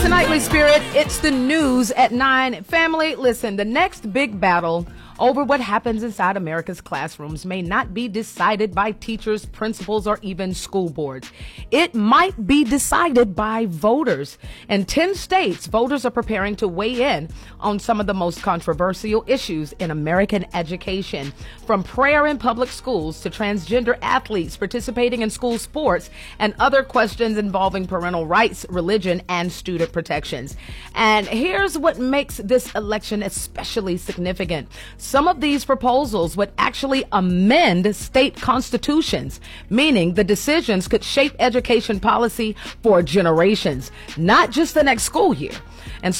It's the Nightly Spirit. It's the news at 9. Family, listen, the next big battle over what happens inside America's classrooms may not be decided by teachers, principals, or even school boards. It might be decided by voters. In 10 states, voters are preparing to weigh in on some of the most controversial issues in American education, from prayer in public schools to transgender athletes participating in school sports and other questions involving parental rights, religion, and student protections. And here's what makes this election especially significant. Some of these proposals would actually amend state constitutions, meaning the decisions could shape education policy for generations, not just the next school year. And